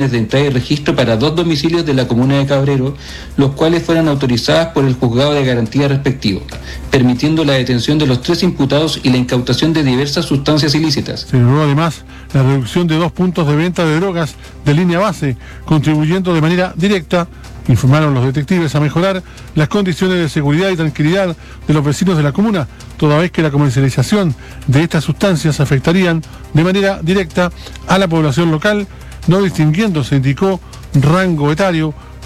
órdenes de entrada y registro para 2 domicilios de la comuna de Cabrero, los cuales fueron autorizadas por el juzgado de garantía respectivo, permitiendo la detención de los 3 imputados y la incautación de diversas sustancias ilícitas. Se logró además la reducción de 2 puntos de venta de drogas de línea base, contribuyendo de manera directa, informaron los detectives, a mejorar las condiciones de seguridad y tranquilidad de los vecinos de la comuna, toda vez que la comercialización de estas sustancias afectarían de manera directa a la población local, no distinguiendo, se indicó, rango etario,